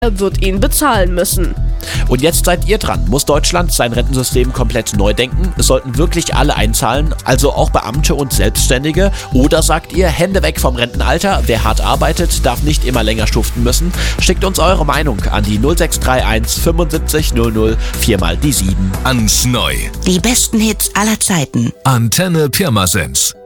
wird ihn bezahlen müssen. Und jetzt seid ihr dran. Muss Deutschland sein Rentensystem komplett neu denken? Sollten wirklich alle einzahlen, also auch Beamte und Selbstständige? Oder sagt ihr, Hände weg vom Rentenalter, wer hart arbeitet, darf nicht immer länger schuften müssen? Schickt uns eure Meinung an die 0631 75 00 4 mal die 7. Ans Neu. Die besten Hits aller Zeiten. Antenne Pirmasens.